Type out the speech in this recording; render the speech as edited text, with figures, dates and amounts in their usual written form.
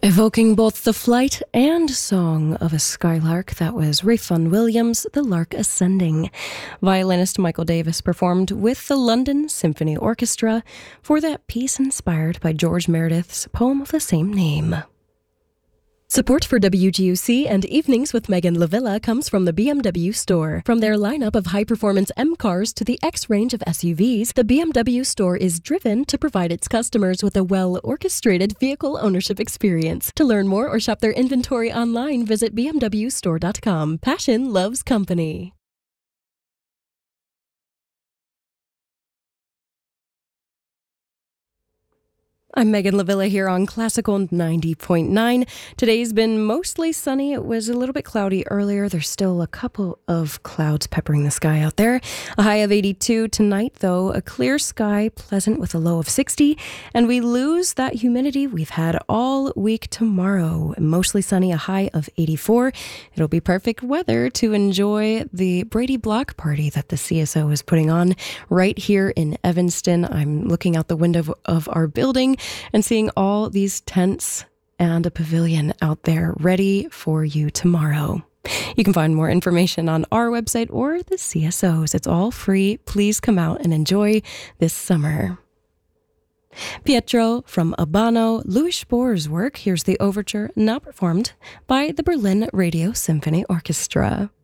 Evoking both the flight and song of a skylark, that was Ralph Vaughan Williams' The Lark Ascending. Violinist Michael Davis performed with the London Symphony Orchestra for that piece inspired by George Meredith's poem of the same name. Support for WGUC and Evenings with Megan Lavilla comes from the BMW Store. From their lineup of high-performance M cars to the X range of SUVs, the BMW Store is driven to provide its customers with a well-orchestrated vehicle ownership experience. To learn more or shop their inventory online, visit bmwstore.com. Passion loves company. I'm Megan Lavilla here on Classical 90.9. Today's been mostly sunny. It was a little bit cloudy earlier. There's still a couple of clouds peppering the sky out there. A high of 82 tonight, though. A clear sky, pleasant with a low of 60. And we lose that humidity we've had all week tomorrow. Mostly sunny, a high of 84. It'll be perfect weather to enjoy the Brady Block party that the CSO is putting on right here in Evanston. I'm looking out the window of our building and seeing all these tents and a pavilion out there ready for you tomorrow. You can find more information on our website or the CSO's. It's all free. Please come out and enjoy this summer. Pietro from Abano, Louis Spohr's work. Here's the overture, now performed by the Berlin Radio Symphony Orchestra.